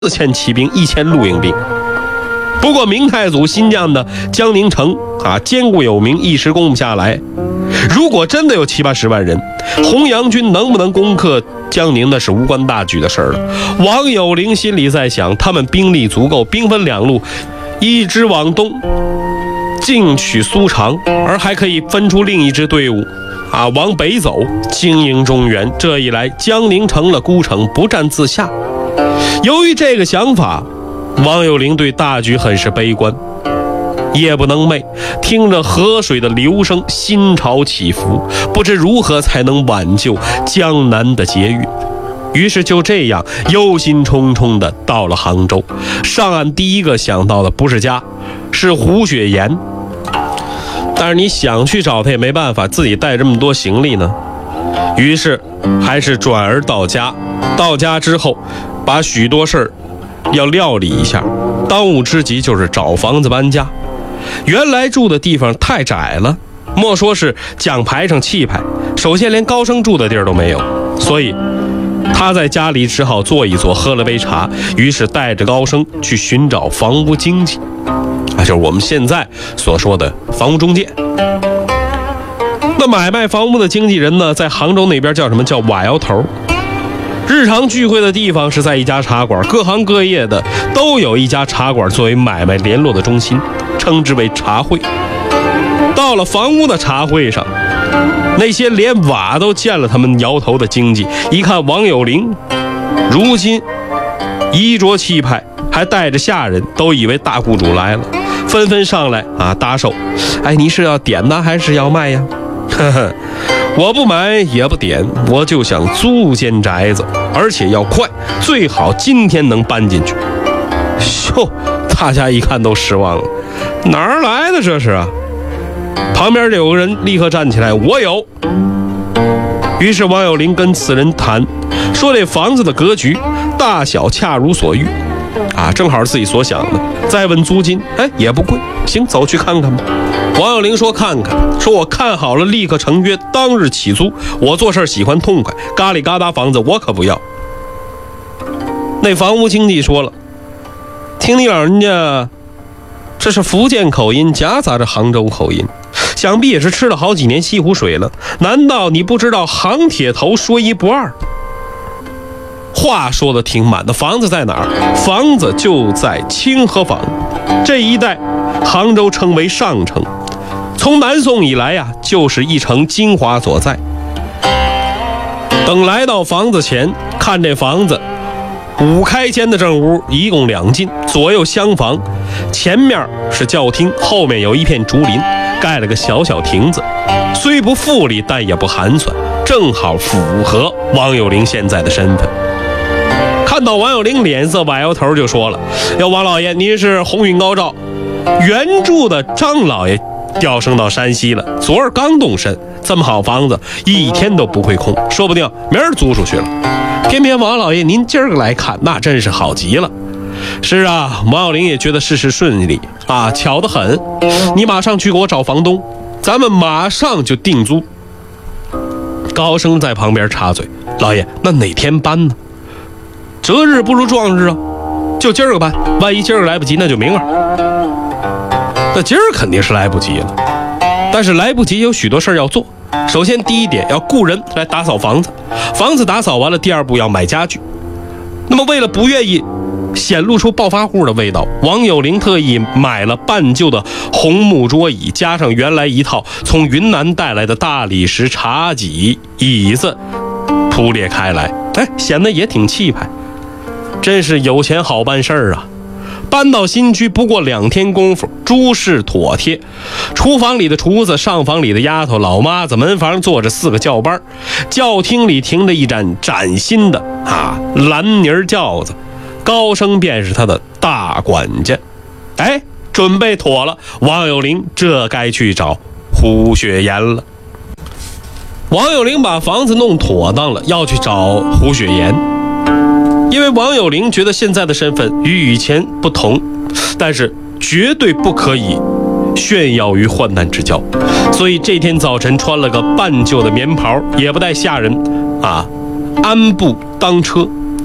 4000骑兵，1000陆营兵。不过明太祖新建的江宁城坚固有名，一时攻不下来。如果真的有70-80万人，洪阳军能不能攻克江宁，那是无关大局的事了。王有龄心里在想，他们兵力足够，兵分2路，一支往东进取苏常，而还可以分出另一支队伍往北走，经营中原。这一来，江宁成了孤城，不战自下。由于这个想法，王有龄对大局很是悲观，夜不能寐，听着河水的流声，心潮起伏，不知如何才能挽救江南的劫运。于是就这样忧心忡忡的到了杭州。上岸第一个想到的不是家，是胡雪岩。但是你想去找他也没办法，自己带这么多行李呢。于是还是转而到家。到家之后，把许多事儿要料理一下。当务之急就是找房子搬家。原来住的地方太窄了，莫说是讲排场气派，首先连高升住的地儿都没有。所以他在家里只好坐一坐，喝了杯茶，于是带着高升去寻找房屋经纪，就是我们现在所说的房屋中介。那买卖房屋的经纪人呢，在杭州那边叫什么？叫瓦窑头。日常聚会的地方是在一家茶馆，各行各业的都有一家茶馆作为买卖联络的中心，称之为茶会。到了房屋的茶会上，那些连瓦都见了他们摇头的经纪，一看王有龄如今衣着气派，还带着下人，都以为大雇主来了，纷纷上来搭手。你是要点呢还是要卖呀？呵呵，我不买也不点，我就想租间宅子，而且要快，最好今天能搬进去。哟，大家一看都失望了，哪儿来的这是啊？旁边就有个人立刻站起来，我有。于是王有龄跟此人谈，说这房子的格局大小恰如所欲正好自己所想的。再问租金，也不贵，行，走去看看吧。王有龄说看看，说我看好了，立刻成约，当日起租。我做事喜欢痛快，嘎里嘎达房子我可不要。那房屋经纪说了，听你老人家这是福建口音夹杂着杭州口音，想必也是吃了好几年西湖水了，难道你不知道杭铁头说一不二？话说的挺满的，房子在哪儿？房子就在清河坊这一带，杭州称为上城。从南宋以来就是一城精华所在。等来到房子前，看这房子5开间的正屋，一共2进，左右厢房，前面是教厅，后面有一片竹林，盖了个小小亭子，虽不富丽，但也不寒酸，正好符合王有龄现在的身份。看到王有龄脸色，瓦窑头就说了，王老爷，您是鸿运高照，原著的张老爷调升到山西了，昨儿刚动身，这么好房子一天都不会空，说不定明儿租出去了。偏偏王老爷您今儿个来看，那真是好极了。是啊，王有龄也觉得事事顺利巧得很。你马上去给我找房东，咱们马上就定租。高升在旁边插嘴，老爷，那哪天搬呢？择日不如撞日就今儿个搬，万一今儿个来不及，那就明儿。那今儿肯定是来不及了，但是来不及有许多事儿要做。首先第一点，要雇人来打扫房子，房子打扫完了，第2步要买家具。那么为了不愿意显露出暴发户的味道，王有龄特意买了半旧的红木桌椅，加上原来一套从云南带来的大理石茶几椅子铺列开来，显得也挺气派。真是有钱好办事儿啊！搬到新居不过2天功夫，诸事妥帖。厨房里的厨子，上房里的丫头，老妈子，门房坐着4个轿班，轿厅里停着一盏崭新的蓝泥轿子，高升便是他的大管家。准备妥了，王有龄这该去找胡雪岩了。王有龄把房子弄妥当了，要去找胡雪岩。因为王有龄觉得现在的身份与以前不同，但是绝对不可以炫耀于患难之交，所以这天早晨穿了个半旧的棉袍，也不带下人安步当车，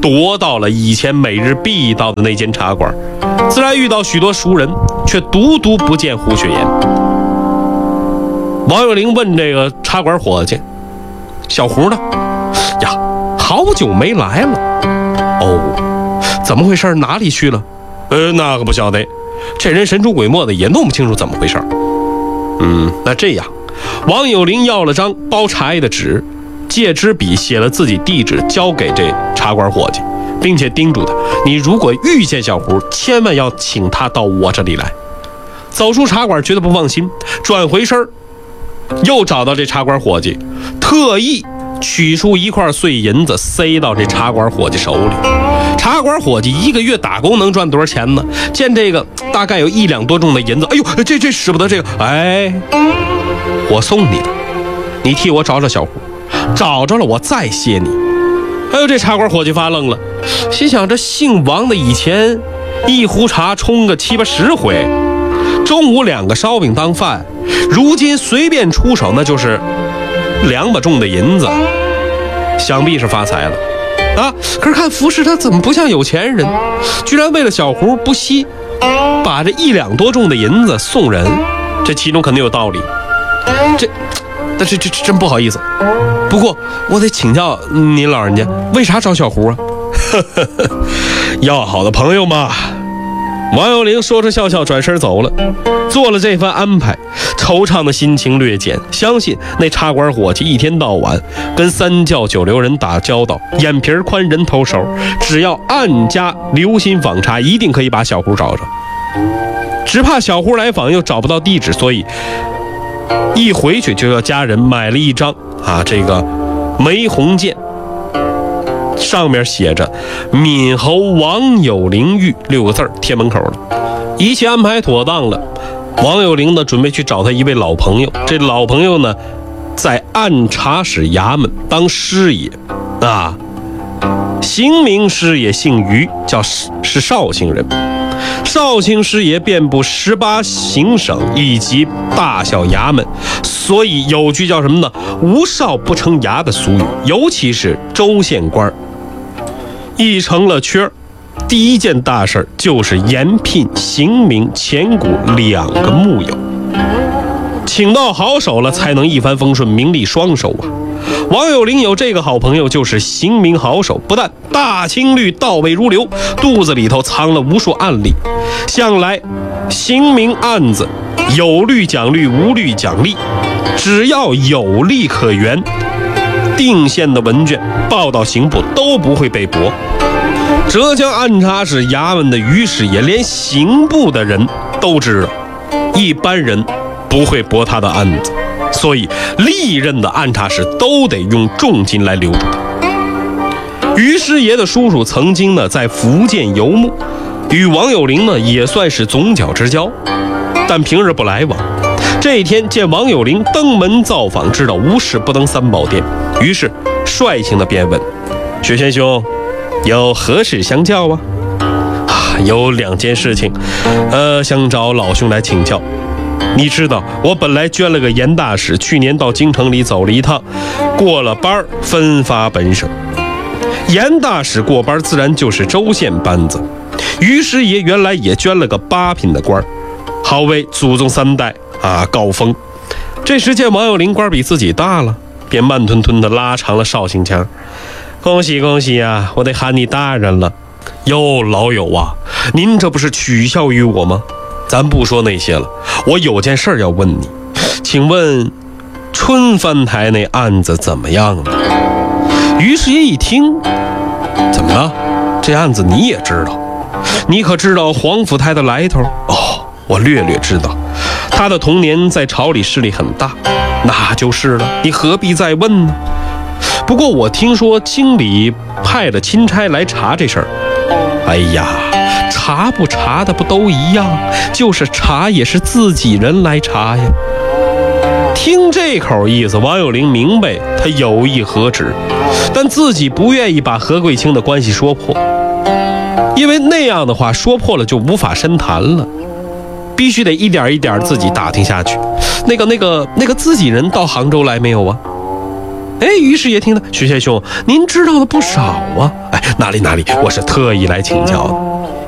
躲到了以前每日必到的那间茶馆，自然遇到许多熟人，却独独不见胡雪岩。王有龄问这个茶馆伙计：“小胡呢？呀，好久没来了。哦，怎么回事？哪里去了？那个不晓得，这人神出鬼没的，也弄不清楚怎么回事。那这样，王有龄要了张包茶叶的纸，借支笔写了自己地址，交给这茶馆伙计，并且叮嘱他：你如果遇见小胡，千万要请他到我这里来。走出茶馆，觉得不放心，转回身又找到这茶馆伙计，特意取出一块碎银子塞到这茶馆伙计手里。茶馆伙计一个月打工能赚多少钱呢？见这个大概有1两多重的银子，哎呦，这使不得这个，我送你的，你替我找找小胡，找着了我再谢你。这茶馆伙计发愣了，心想这姓王的以前一壶茶冲个7、80回，中午2个烧饼当饭，如今随便出手那就是2把重的银子，想必是发财了啊！可是看服饰他怎么不像有钱人，居然为了小胡不惜把这1两多重的银子送人，这其中肯定有道理。这真不好意思，不过我得请教您老人家，为啥找小胡啊？要好的朋友嘛。王有龄说着笑笑转身走了，做了这番安排，惆怅的心情略减。相信那茶馆伙计一天到晚跟3教9流人打交道，眼皮宽人头熟，只要暗加留心访查，一定可以把小胡找着。只怕小胡来访又找不到地址，所以一回去就要家人买了一张这个梅红笺，上面写着闽侯王有龄寓6个字，贴门口了。一切安排妥当了，王有龄呢准备去找他一位老朋友，这老朋友呢在按察使衙门当师爷刑名师爷，姓于，是绍兴人。绍兴师爷遍布18行省以及大小衙门，所以有句叫什么呢？无绍不成衙的俗语，尤其是州县官一成了缺，第一件大事就是延聘刑名、钱谷2个幕友，请到好手了才能一帆风顺，名利双收啊！王有龄有这个好朋友，就是刑名好手，不但大清律倒背如流，肚子里头藏了无数案例。向来刑名案子有律讲律，无律讲例，只要有例可原，定县的文卷报到刑部都不会被驳。浙江按察使衙门的于师爷连刑部的人都知道，一般人不会驳他的案子，所以历任的按察使都得用重金来留住他。于师爷的叔叔曾经呢在福建游牧，与王有龄呢也算是总角之交，但平日不来往。这一天见王有龄登门造访，知道无事不登3宝殿，于是率性的便问：薛贤兄，有何事相教啊？有2件事情，想找老兄来请教。你知道我本来捐了个严大使，去年到京城里走了一趟，过了班分发本省。严大使过班自然就是州县班子，于师爷原来也捐了个8品的官，好为祖宗3代高封。这时见王有龄官比自己大了，便慢吞吞地拉长了绍兴腔：恭喜恭喜啊，我得喊你大人了。哟，老友啊，您这不是取笑于我吗？咱不说那些了，我有件事要问你，请问春帆台那案子怎么样了？于师爷一听，怎么了？这案子你也知道？你可知道黄甫台的来头？我略略知道，他的童年在朝里势力很大，那就是了，你何必再问呢？不过我听说京里派了钦差来查这事儿。哎呀，查不查的不都一样，就是查也是自己人来查呀。听这口意思，王有龄明白他有意何止，但自己不愿意把何贵卿的关系说破，因为那样的话说破了就无法深谈了，必须得一点一点自己打听下去。那个自己人到杭州来没有啊？ 哎，于是也听了，徐贤兄，您知道的不少啊。哎，哪里，我是特意来请教的。